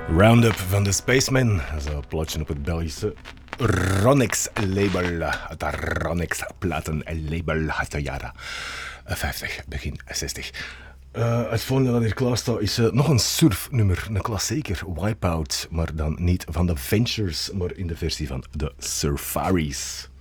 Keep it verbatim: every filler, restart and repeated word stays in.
Roundup van de Spacemen. Dat is een plaatje op het Belgische Ronix-label. Het Ronix-platenlabel uit de jaren vijftig, begin zestig. Uh, het volgende dat hier klaar staat is uh, nog een surfnummer, een klassieker, Wipeout. Maar dan niet van de Ventures, maar in de versie van de Surfaris.